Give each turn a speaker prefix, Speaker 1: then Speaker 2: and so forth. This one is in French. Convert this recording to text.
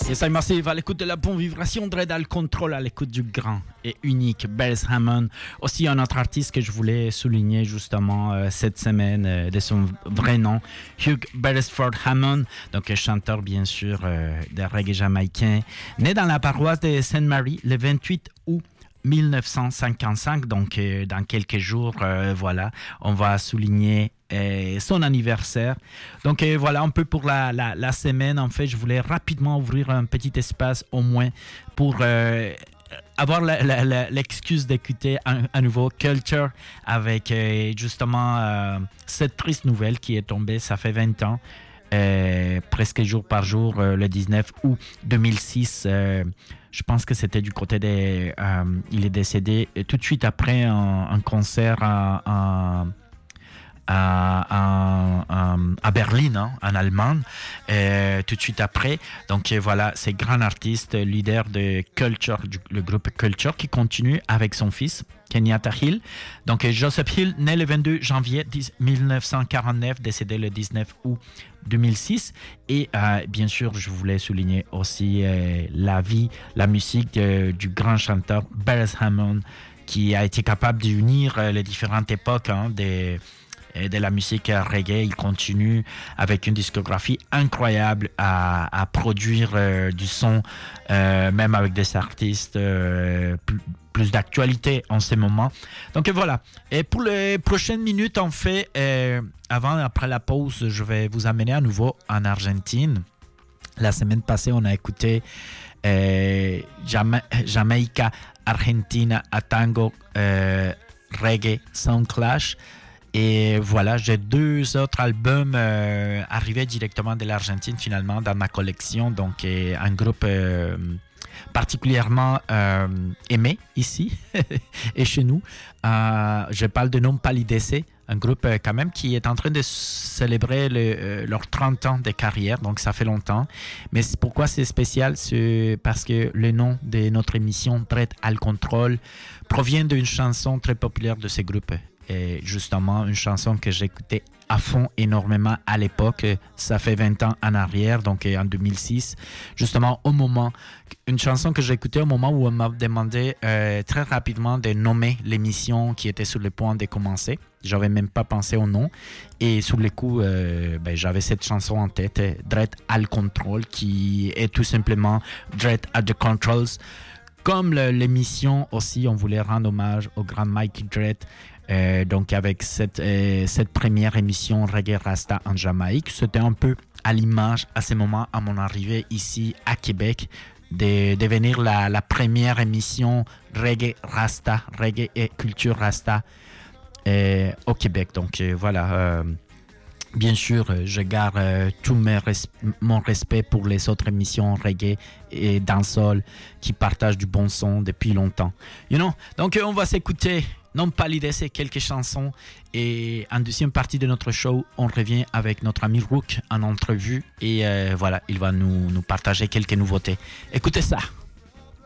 Speaker 1: Yes, I'm Massive à l'écoute de la bonne vibration, Dread Al Control à l'écoute du grand et unique Beres Hammond. Aussi un autre artiste que je voulais souligner justement cette semaine de son vrai nom, Hugh Beresford Hammond, donc chanteur bien sûr de reggae jamaïcain, né dans la paroisse de Sainte Mary le 28 août 1955, donc dans quelques jours, voilà, on va souligner son anniversaire. Donc voilà un peu pour la semaine. En fait, je voulais rapidement ouvrir un petit espace au moins pour avoir l'excuse d'écouter à nouveau Culture avec justement cette triste nouvelle qui est tombée, ça fait 20 ans. Presque jour par jour, le 19 août 2006, je pense que c'était du côté des... il est décédé tout de suite après un concert à Berlin, hein, en Allemagne, tout de suite après. Donc voilà, c'est grand artiste, leader de Culture, le groupe Culture, qui continue avec son fils, Kenyatta Hill. Donc Joseph Hill, né le 22 janvier 1949, décédé le 19 août 2006. Et bien sûr, je voulais souligner aussi la vie, la musique du grand chanteur Beres Hammond, qui a été capable d'unir les différentes époques de la musique reggae. Il continue avec une discographie incroyable à produire du son, même avec des artistes plus d'actualité en ce moment. Donc voilà. Et pour les prochaines minutes, en fait, après la pause, je vais vous amener à nouveau en Argentine. La semaine passée, on a écouté Jamaica, Argentina, a tango, reggae, sound clash. Et voilà, j'ai 2 autres albums arrivés directement de l'Argentine finalement dans ma collection. Donc un groupe particulièrement aimé ici et chez nous. Je parle de nom Palidece, un groupe quand même qui est en train de célébrer leurs 30 ans de carrière, donc ça fait longtemps. Mais pourquoi c'est spécial? C'est parce que le nom de notre émission, Dread Al Control, provient d'une chanson très populaire de ce groupe. Et justement, une chanson que j'écoutais à fond énormément à l'époque, ça fait 20 ans en arrière, donc en 2006, justement une chanson que j'écoutais au moment où on m'a demandé très rapidement de nommer l'émission qui était sur le point de commencer. J'avais même pas pensé au nom, et sous le coup, j'avais cette chanson en tête, Dread Al Control, qui est tout simplement Dread at the Controls. Comme l'émission aussi, on voulait rendre hommage au grand Mikey Dread. Donc avec cette première émission Reggae Rasta en Jamaïque, c'était un peu à l'image à ce moment, à mon arrivée ici à Québec, de devenir la première émission Reggae Rasta, Reggae et Culture Rasta au Québec. Donc voilà, bien sûr, je garde tout mon respect pour les autres émissions reggae et dancehall qui partagent du bon son depuis longtemps. Donc on va s'écouter Non Palidece, quelques chansons, et en deuxième partie de notre show, on revient avec notre ami Rook en entrevue, et voilà, il va nous partager quelques nouveautés. Écoutez ça.